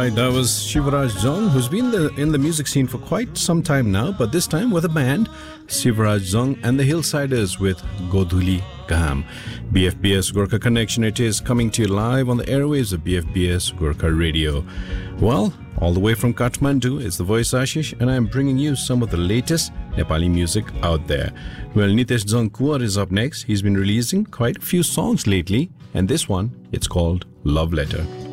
right, that was Shivaraj Zong, who's been in the music scene for quite some time now, but this time with a band, Shivaraj Zong and the Hillsiders with Godhuli Gham. BFBS Gorkha Connection, it is coming to you live on the airwaves of BFBS Gorkha Radio. Well, all the way from Kathmandu, it's the voice Ashish, and I'm bringing you some of the latest Nepali music out there. Well, Nitesh Zangkuar is up next. He's been releasing quite a few songs lately, and this one, it's called Love Letter.